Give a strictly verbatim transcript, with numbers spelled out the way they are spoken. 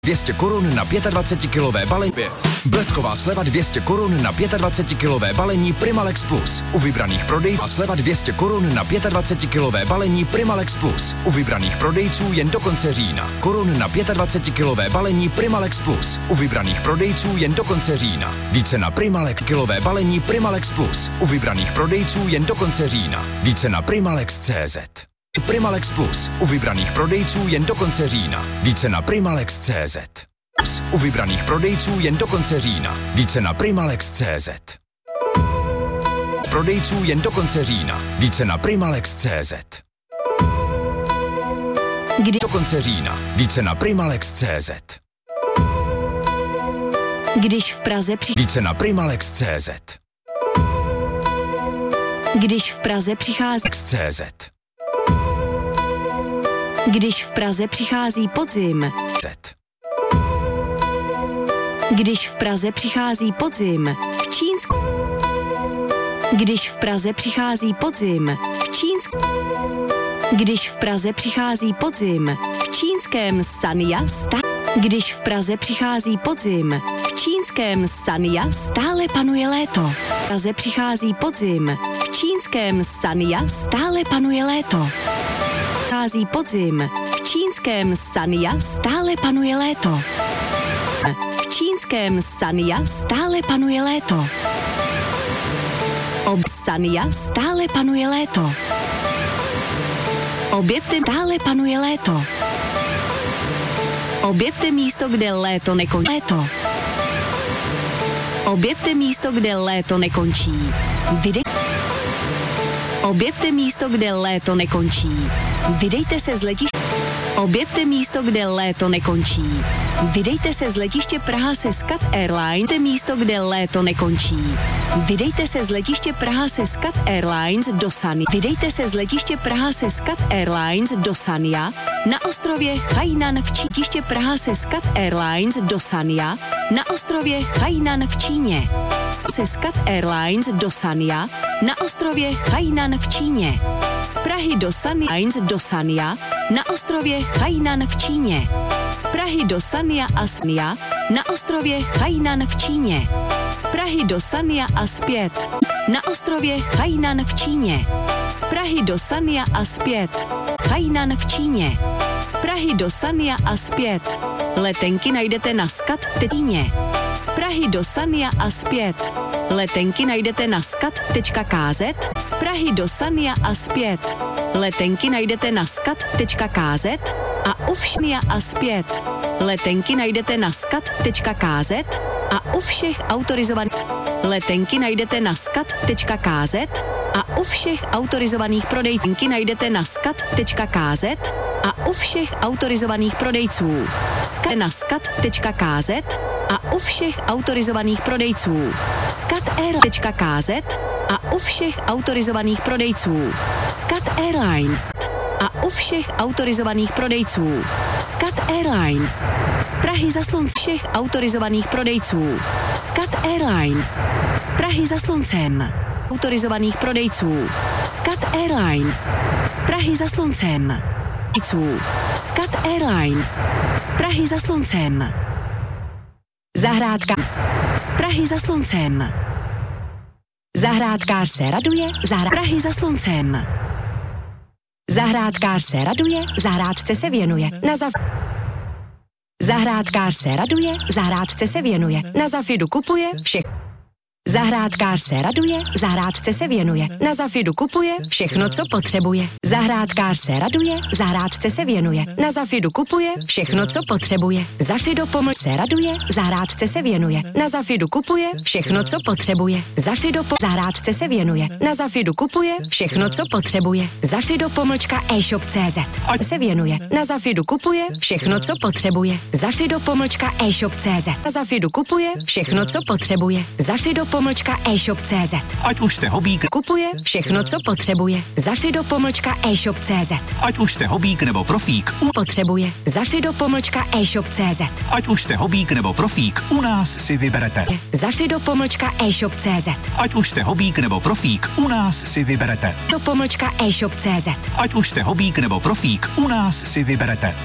dvě stě korun na dvacetipětikilové balení. Blesková sleva dvě stě korun na dvacetipětikilové balení Primalex Plus. U vybraných prodejců a sleva dvě stě korun na dvacetipětikilové balení Primalex Plus. U vybraných prodejců jen do konce října. Korun na dvacetipětikilové balení Primalex Plus. U vybraných prodejců jen do konce října. Více na Primalex kilové balení Primalex Plus. U vybraných prodejců jen do konce října. Více na Primalex tečka cé zet. Primalex Plus. U vybraných prodejců jen do konce října. Více na Primalex tečka cé zet. U vybraných prodejců jen do konce října. Více na Primalex tečka cé zet. Prodejců jen do konce října. Více na Primalex tečka cé zet. Kdy do konce října. Více na Primalex tečka cé zet. Když v Praze při... Více na Primalex tečka cé zet. Když v Praze přichází... cé zet. Když v Praze přichází podzim... Z. Když v Praze přichází podzim... V Čínsk... Když v Praze přichází podzim... V Čínsk... Když v Praze přichází podzim... V čínském Sanya stále... Když v Praze přichází podzim... V čínském Sanya stále panuje léto. V Praze přichází podzim... V čínském Sanya stále panuje léto. Přichází podzim... V čínském Sanya stále panuje léto. V čínském Sanya stále panuje léto. Ob Sanya stále panuje léto. Objevte stále panuje léto. Objevte místo, kde léto nekončí. Léto. Objevte místo, kde léto nekončí. Vydej... Objevte místo, kde léto nekončí. Vydejte se z letiště. Objevte místo, kde léto nekončí. Vydejte se z letiště Praha se Skat Airlines. Místo, kde léto nekončí. Vydejte se z letiště Praha se Skat Airlines do Sany. Vydejte se z letiště Praha se Skat Airlines do Sanya na ostrově Hainan v Číně. Praha se Skat Airlines do Sanya na ostrově Hainan v Číně. Se Skat Airlines do Sanya na ostrově Hainan v Číně. Z Prahy do Sanya do Sanya na ostrově Hainan v Číně. Z Prahy do Sanya a Sanya na ostrově Hainan v Číně. Z Prahy do Sanya a zpět na ostrově Hainan v Číně. Z Prahy do Sanya a zpět Hainan v Číně. Z Prahy do Sanya a zpět. Letenky najdete na skat tečka cé zet. Z Prahy do Sanya a zpět. Letenky najdete na skat tečka ká zet. Z Prahy do Sanya a zpět. Letenky najdete na skat tečka ká zet a u Všnia a zpět. Letenky najdete na skat tečka ká zet a u všech autorizovaných. Letenky najdete na skat tečka ká zet a u všech autorizovaných prodejců. Letenky najdete na skat tečka ká zet a u všech autorizovaných prodejců. Skat na skat tečka ká zet a u všech autorizovaných prodejců. skat air tečka ká zet a u všech autorizovaných prodejců. Skat Airlines a u všech autorizovaných prodejců. Skat Airlines. Z Prahy za sluncem. Všech autorizovaných prodejců. Skat Airlines. Z Prahy za sluncem. Autorizovaných prodejců. Skat Airlines. Z Prahy za sluncem. Skat Airlines. Z Prahy za sluncem. Zahrádka. Z Prahy za sluncem. Zahrádkář se raduje, zahrá... Prahy za sluncem. Zahrádkář se raduje, zahrádce se věnuje. Na zav... Zahrádkář se raduje, zahrádce se věnuje. Na Zafidu kupuje všech... Zahrádkář se raduje, zahrádce se věnuje. Na Zafidu kupuje všechno, co potřebuje. Zahrádkář se raduje, zahrádce se věnuje. Na Zafidu kupuje všechno, co potřebuje. Zafido poml se raduje, zahrádce se věnuje. Na Zafidu kupuje všechno, co potřebuje. Zafido po zahrádce se věnuje. Na Zafidu kupuje všechno, co potřebuje. Zafido pomlčka e-shop tečka cé zet se věnuje. Na Zafidu kupuje všechno, co potřebuje. Zafido pomlčka e-shop tečka cé zet. Na Zafidu kupuje všechno, co potřebuje. Zafido pomlčka e-shop tečka cé zet. Ať už jste hobík, kupuje všechno, co potřebuje. Zafido pomlčka e-shop tečka cé zet. Ať už jste hobík nebo profík, u potřebuje. Zafido pomlčka e-shop tečka cé zet. Ať už jste hobík nebo profík, u nás si vyberete. Zafido pomlčka e-shop tečka cé zet. Ať už jste hobík nebo profík, u nás si vyberete. Do pomlčka e-shop tečka cé zet. Ať už jste hobík nebo profík, u nás si vyberete.